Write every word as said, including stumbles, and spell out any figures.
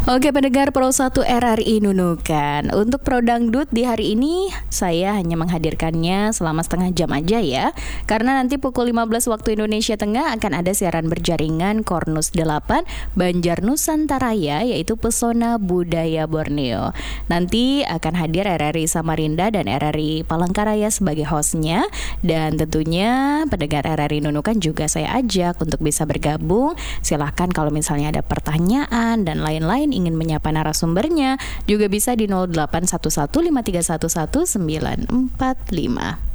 Oke pendengar Pro satu R R I Nunukan, untuk Pro Dangdut di hari ini saya hanya menghadirkannya selama setengah jam aja ya. Karena nanti pukul lima belas waktu Indonesia Tengah akan ada siaran berjaringan Kornus delapan Banjar Nusantaraya, yaitu Pesona Budaya Borneo. Nanti akan hadir R R I Samarinda dan R R I Palangkaraya sebagai hostnya. Dan tentunya pendengar R R I Nunukan juga saya ajak untuk bisa bergabung. Silahkan kalau misalnya ada pertanyaan dan lain-lain ingin menyapa narasumbernya, juga bisa di nol delapan satu satu lima tiga satu satu sembilan empat lima.